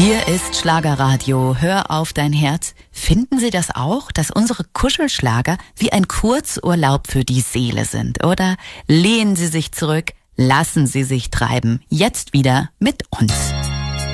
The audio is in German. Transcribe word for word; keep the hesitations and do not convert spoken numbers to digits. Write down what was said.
Hier ist Schlagerradio. Hör auf dein Herz. Finden Sie das auch, dass unsere Kuschelschlager wie ein Kurzurlaub für die Seele sind? Oder lehnen Sie sich zurück, lassen Sie sich treiben. Jetzt wieder mit uns.